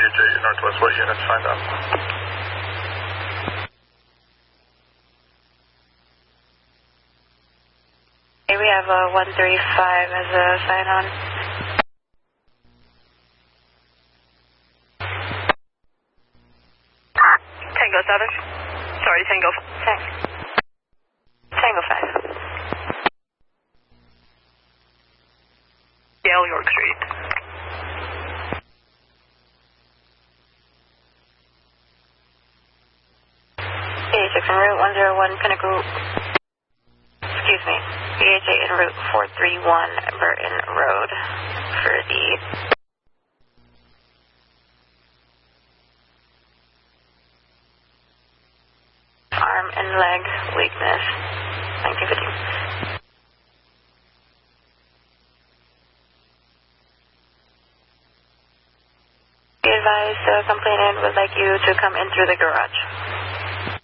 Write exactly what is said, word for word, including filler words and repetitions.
J Northwest, what unit signed up? Okay, we have a one three five as a sign on. Tango seven. Sorry, Tango Thanks. Tango five. Yale York Street. P H six en route one zero one Pinnacle. Excuse me. P H eight en route four three one Burton Road for the arm and leg weakness. nineteen fifteen. Be advised, the complainant would like you to come in through the garage.